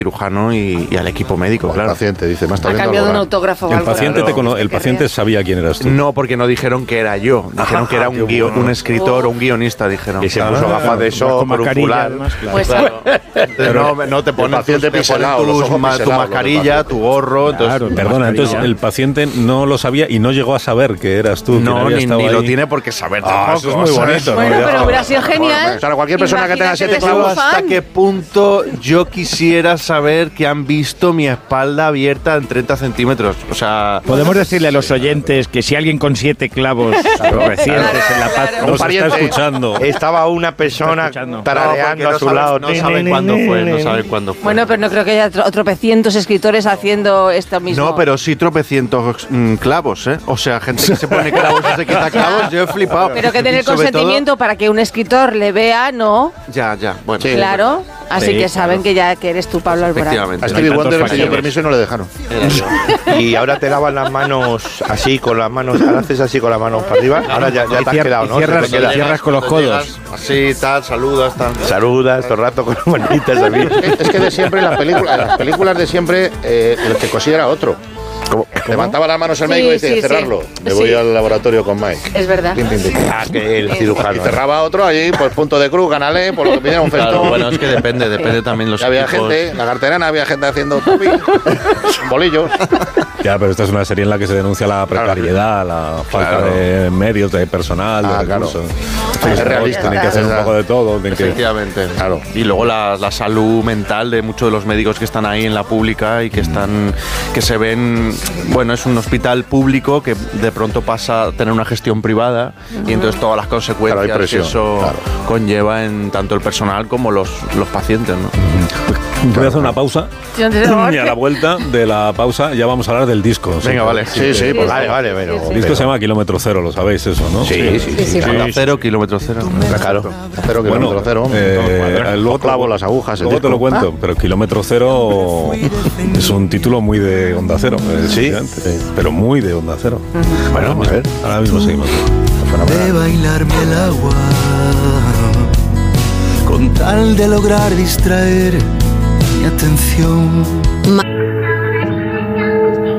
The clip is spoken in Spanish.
cirujano y al equipo médico, claro. El paciente dice, más Ha cambiado un autógrafo. El paciente sabía quién eras tú. No, porque no dijeron que era yo. Dijeron que era un escritor o un guionista, dijeron. Y se puso gafas de sol por un fular. Pues No te ponen paciente piselado, los ojos tu piselados, mascarilla, tu gorro. Claro, perdona, entonces el paciente no lo sabía y no llegó a saber que eras tú. No, ni lo tiene porque saber tampoco. Eso es muy bonito. bueno, pero hubiera sido genial. O sea, cualquier persona que tenga 7 clavos. ¿Hasta qué punto yo quisiera saber que han visto mi espalda abierta en 30 centímetros? O sea... Podemos decirle a los oyentes que si alguien con 7 clavos recientes en la paz... Nos está escuchando. Estaba una persona tarareando a su lado. No saben cuándo fue. Bueno, pero no creo que haya tropecientos escritores haciendo esto mismo. No, pero sí tropecientos clavos, ¿eh? O sea, gente que se pone clavos y se quita clavos, yo he flipado. Pero que tener Y sobre consentimiento para que un escritor le vea, ¿no? Ya, bueno. Sí. Claro. Así Sí, que saben que ya que eres tú, Pablo Alborán. Efectivamente. A Stevie No hay Wonder tantos le pidió fallos. permiso y no le dejaron. Y ahora te lavas las manos así, con las manos, ahora haces así con las manos para arriba. Ahora ya te has quedado, ¿no? Cierras con los codos. Así, tal, saludas, tal. Saludas todo el rato con las manitas así. Es que de siempre en las películas de siempre el que cosía era otro. Levantaba las manos el médico y decía, cerrarlo. Me voy al laboratorio con Mike. Es verdad. Que el cirujano. Y cerraba otro allí, pues punto de cruz, canalé, por lo que pidiera un festón. Claro, bueno, es que depende también los Había equipos. gente, en la carterana había gente haciendo topi, bolillos. Ya, pero esta es una serie en la que se denuncia la precariedad, la falta de medios, de personal, de recursos. Es realista. Tienen que hacer un poco de todo. Efectivamente, claro. Y luego la salud mental de muchos de los médicos que están ahí en la pública y que que se ven, bueno, es un hospital público que de pronto pasa a tener una gestión privada y entonces todas las consecuencias Claro, hay presión, que eso conlleva en tanto el personal como los pacientes, ¿no? Voy a hacer una pausa y a la vuelta de la pausa ya vamos a hablar del disco. Venga, vale. Sí, pues vale, pero... El disco se llama Kilómetro Cero, lo sabéis eso, ¿no? Sí. Onda cero, kilómetro cero. Claro. Cero, kilómetro cero. Luego clavo las agujas. Luego te lo cuento, pero Kilómetro Cero es un título muy de Onda Cero. Sí. Pero muy de Onda Cero. Bueno, a ver. Ahora mismo seguimos. De bailarme el agua con tal de lograr distraer mi atención.